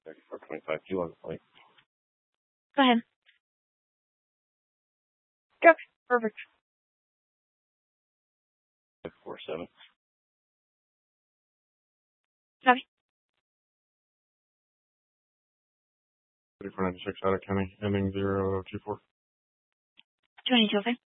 for 25 2 on the plate. Go ahead. Yep, perfect. 547. Copy. 3496 out of County, ending 024. 22, okay.